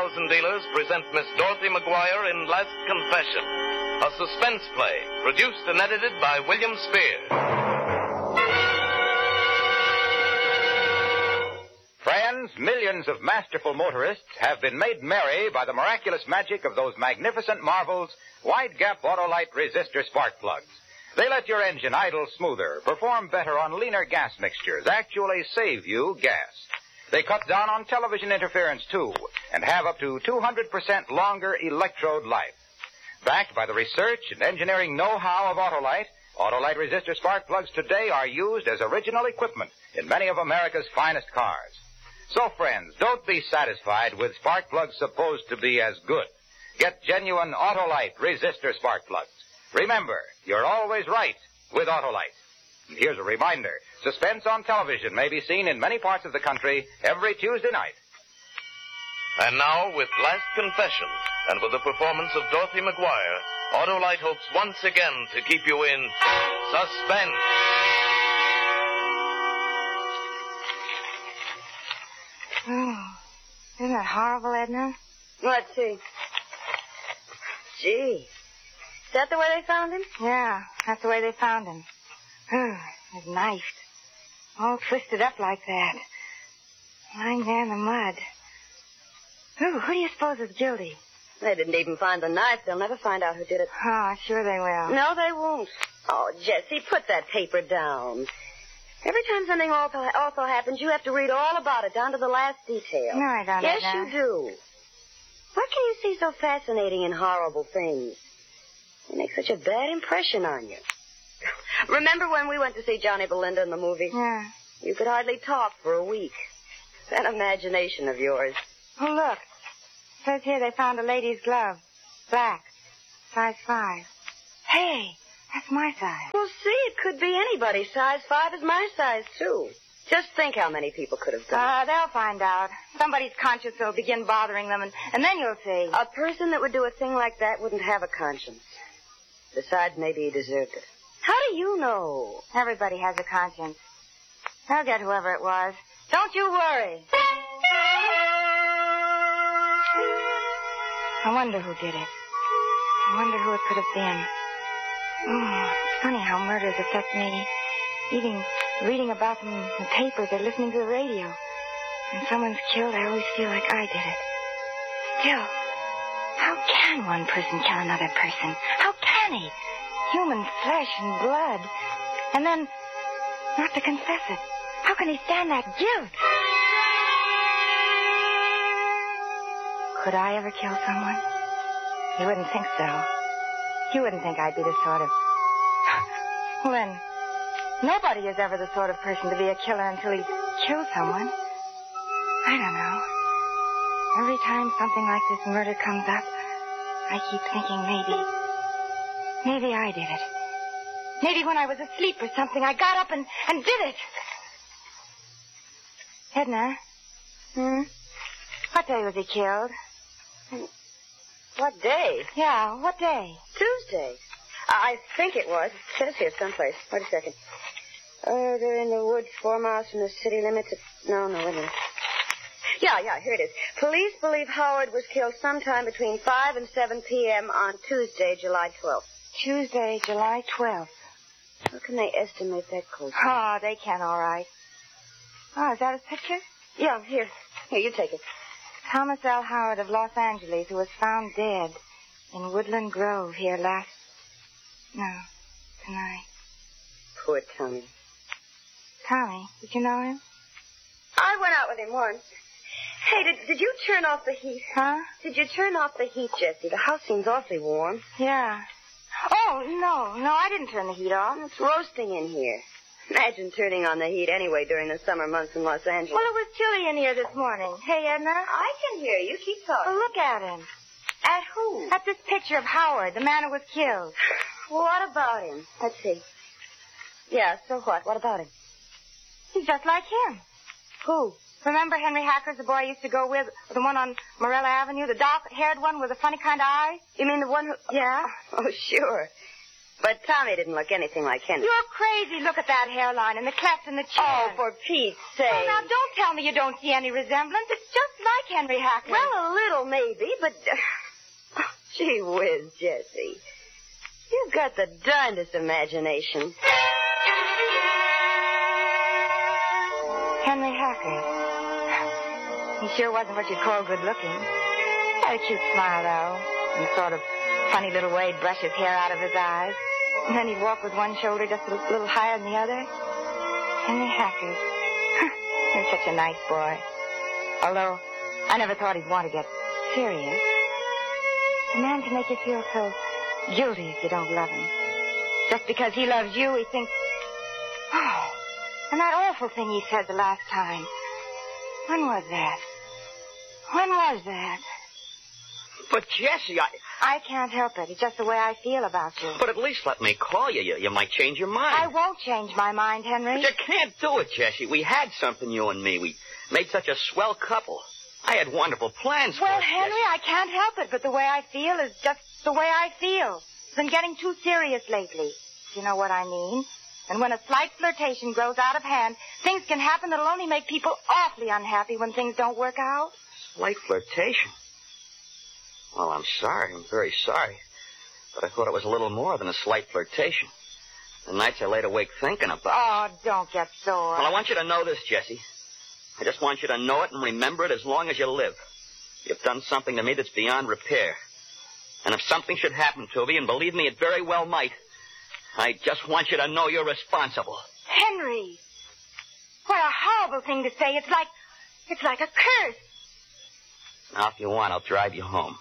Thousand Dealers present Miss Dorothy McGuire in Last Confession, a suspense play produced and edited by William Spears. Friends, millions of masterful motorists have been made merry by the miraculous magic of those magnificent marvels, wide-gap Autolite resistor spark plugs. They let your engine idle smoother, perform better on leaner gas mixtures, actually save you gas. They cut down on television interference, too, and have up to 200% longer electrode life. Backed by the research and engineering know-how of Autolite, Autolite resistor spark plugs today are used as original equipment in many of America's finest cars. So, friends, don't be satisfied with spark plugs supposed to be as good. Get genuine Autolite resistor spark plugs. Remember, you're always right with Autolite. And here's a reminder. Suspense on television may be seen in many parts of the country every Tuesday night. And now, with Last Confession, and with the performance of Dorothy McGuire, Autolite hopes once again to keep you in suspense. Oh, isn't that horrible, Edna? Let's see. Gee. Is that the way they found him? Yeah, that's the way they found him. He's knifed. All twisted up like that. Lying there in the mud. Who do you suppose is guilty? They didn't even find the knife. They'll never find out who did it. Oh, sure they will. No, they won't. Oh, Jessie, put that paper down. Every time something awful happens, you have to read all about it, down to the last detail. No, I don't. Yes, you do. What can you see so fascinating in horrible things? They make such a bad impression on you. Remember when we went to see Johnny Belinda in the movie? Yeah. You could hardly talk for a week. That imagination of yours. Oh, look. It says here they found a lady's glove. Black. Size 5. Hey, that's my size. Well, see, it could be anybody. Size 5 is my size, too. Just think how many people could have done it. They'll find out. Somebody's conscience will begin bothering them, and then you'll see. A person that would do a thing like that wouldn't have a conscience. Besides, maybe he deserved it. How do you know? Everybody has a conscience. They'll get whoever it was. Don't you worry. I wonder who did it. I wonder who it could have been. It's funny how murders affect me. Even reading about them in the papers or listening to the radio. When someone's killed, I always feel like I did it. Still, how can one person kill another person? How can he? Human flesh and blood. And then, not to confess it. How can he stand that guilt? Could I ever kill someone? You wouldn't think so. You wouldn't think I'd be the sort of... Well, then, nobody is ever the sort of person to be a killer until he's killed someone. I don't know. Every time something like this murder comes up, I keep thinking maybe I did it. Maybe when I was asleep or something, I got up and did it. Edna? What day was he killed? What day? Yeah, what day? Tuesday. I think it was. It says here someplace. Wait a second. They're in the woods 4 miles from the city limits. No, wait a minute. Yeah, here it is. Police believe Howard was killed sometime between 5 and 7 p.m. on Tuesday, July 12th. Tuesday, July 12th. How can they estimate that close? Oh, they can, all right. Oh, is that his picture? Yeah, here. Here, you take it. Thomas L. Howard of Los Angeles, who was found dead in Woodland Grove here tonight. Poor Tommy. Tommy, did you know him? I went out with him once. Hey, did you turn off the heat? Huh? Did you turn off the heat, Jessie? The house seems awfully warm. Yeah. Oh, no, I didn't turn the heat off. It's roasting in here. Imagine turning on the heat anyway during the summer months in Los Angeles. Well, it was chilly in here this morning. Hey, Edna? I can hear you. Keep talking. Well, look at him. At who? At this picture of Howard, the man who was killed. What about him? Let's see. Yeah, so what? What about him? He's just like him. Who? Remember Henry Hackers, the boy I used to go with, the one on Morella Avenue, the dark-haired one with the funny kind of eyes? You mean the one who... Yeah. Oh, sure. But Tommy didn't look anything like Henry. You're crazy. Look at that hairline and the cleft in the chin. Oh, for Pete's sake. Oh, now, don't tell me you don't see any resemblance. It's just like Henry Hacker. Well, a little maybe, but... gee whiz, Jessie. You've got the darndest imagination. Henry Hacker. He sure wasn't what you'd call good-looking. Had a cute smile, though, and a sort of funny little way he'd brush his hair out of his eyes. And then he'd walk with one shoulder just a little higher than the other. Henry Hacker. He was such a nice boy. Although, I never thought he'd want to get serious. A man can make you feel so guilty if you don't love him. Just because he loves you, he thinks... Oh, and that awful thing he said the last time. When was that? When was that? But, Jessie, I can't help it. It's just the way I feel about you. But at least let me call you. You might change your mind. I won't change my mind, Henry. But you can't do it, Jessie. We had something, you and me. We made such a swell couple. I had wonderful plans for us. Well, Henry, Jessie. I can't help it, but the way I feel is just the way I feel. It's been getting too serious lately. You know what I mean? And when a slight flirtation grows out of hand, things can happen that'll only make people awfully unhappy when things don't work out. Slight flirtation? Well, I'm sorry. I'm very sorry. But I thought it was a little more than a slight flirtation. The nights I laid awake thinking about it. Oh, don't get sore. Well, I want you to know this, Jessie. I just want you to know it and remember it as long as you live. You've done something to me that's beyond repair. And if something should happen to me, and believe me, it very well might, I just want you to know you're responsible. Henry! What a horrible thing to say. It's like a curse. Now, if you want, I'll drive you home.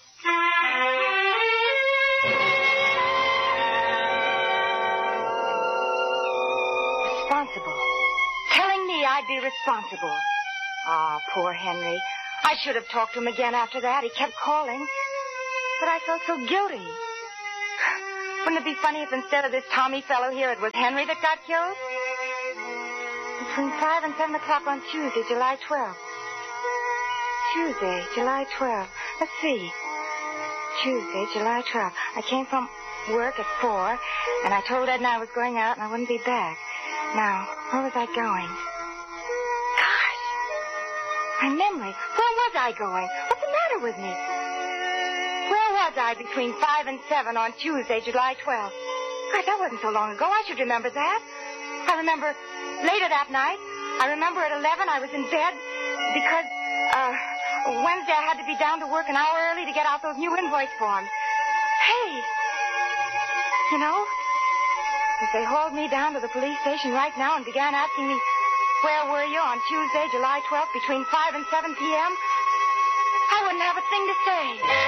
Responsible. Telling me I'd be responsible. Ah, poor Henry. I should have talked to him again after that. He kept calling. But I felt so guilty. Wouldn't it be funny if instead of this Tommy fellow here, it was Henry that got killed? Between 5 and 7 o'clock on Tuesday, July 12th. Tuesday, July 12th. Let's see. Tuesday, July 12th. I came from work at 4, and I told Edna I was going out and I wouldn't be back. Now, where was I going? Gosh. My memory. Where was I going? What's the matter with me? Where was I between 5 and 7 on Tuesday, July 12th? Gosh, that wasn't so long ago. I should remember that. I remember later that night. I remember at 11 I was in bed because, Wednesday I had to be down to work an hour early to get out those new invoice forms. Hey! You know, if they hauled me down to the police station right now and began asking me, where were you on Tuesday, July 12th, between 5 and 7 p.m., I wouldn't have a thing to say.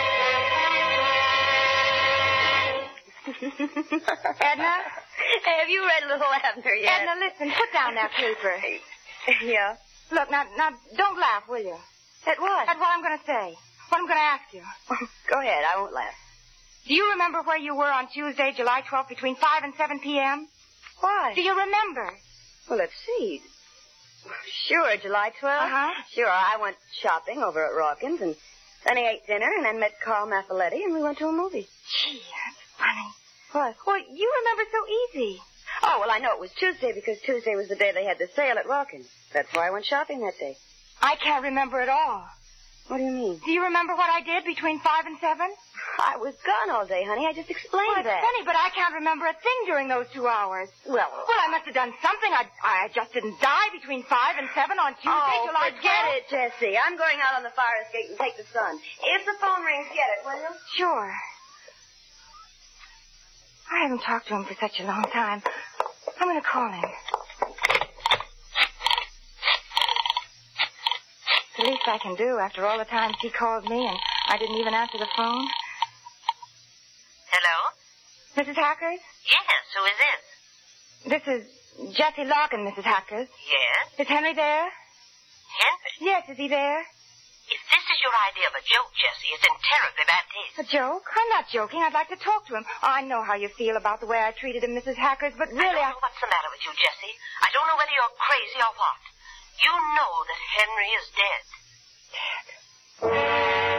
Edna? Have you read Little Abner yet? Edna, listen, put down that paper. Yeah? Look, now, don't laugh, will you? At what? At what I'm going to say. What I'm going to ask you. Go ahead, I won't laugh. Do you remember where you were on Tuesday, July 12th, between 5 and 7 p.m.? Why? Do you remember? Well, let's see. Sure, July 12th. Uh-huh. Sure, I went shopping over at Rawkins, and then he ate dinner, and then met Carl Maffaletti, and we went to a movie. Gee, that's funny. What? Well, you remember so easy. Oh, well, I know it was Tuesday because Tuesday was the day they had the sale at Rawkins. That's why I went shopping that day. I can't remember at all. What do you mean? Do you remember what I did between 5 and 7? I was gone all day, honey. I just explained Well, it's that. funny, but I can't remember a thing during those 2 hours. Well, I must have done something. I just didn't die between 5 and 7 on Tuesday, July 12th. Forget it, Jessie. I'm going out on the fire escape and take the sun. If the phone rings, get it, will you? Sure. I haven't talked to him for such a long time. I'm going to call him. It's the least I can do after all the times he called me and I didn't even answer the phone. Hello? Mrs. Hackers? Yes, who is this? This is Jessie Larkin, Mrs. Hackers. Yes? Is Henry there? Henry? Yes, is he there? If this is your idea of a joke, Jessie, it's in terribly bad taste. A joke? I'm not joking. I'd like to talk to him. I know how you feel about the way I treated him, Mrs. Hackers, but really I don't know what's the matter with you, Jessie. I don't know whether you're crazy or what. You know that Henry is dead.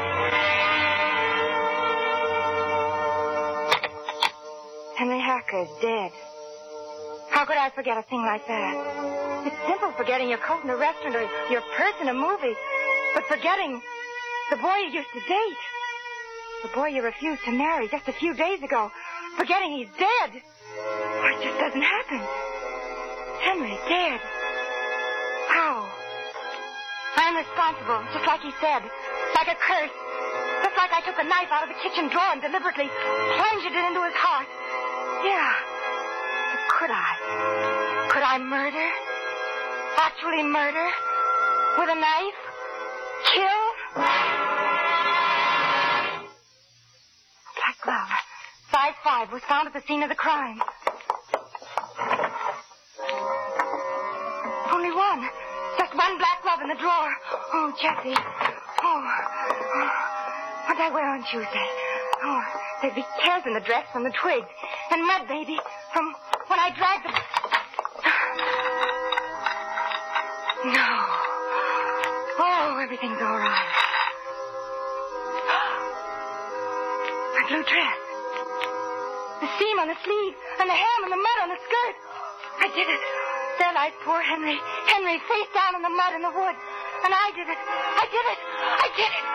Henry Hackers. dead. How could I forget a thing like that? It's simple forgetting your coat in a restaurant or your purse in a movie. But forgetting the boy you used to date. The boy you refused to marry just a few days ago. Forgetting he's dead. It just doesn't happen. Henry, dead. How? I'm responsible, just like he said. Like a curse. Just like I took a knife out of the kitchen drawer and deliberately plunged it into his heart. Yeah. But could I? Could I murder? Actually murder? With a knife? Kill? Black glove. Size 5 was found at the scene of the crime. Only one. Just one black glove in the drawer. Oh, Jessie. Oh. What did I wear on Tuesday? Oh, there'd be tears in the dress from the twigs. And mud, baby, from when I dragged the... No. Oh, everything's all right. My blue dress. The seam on the sleeve and the hem and the mud on the skirt. I did it. There lies poor Henry. Henry face down in the mud in the woods. And I did it. I did it. I did it.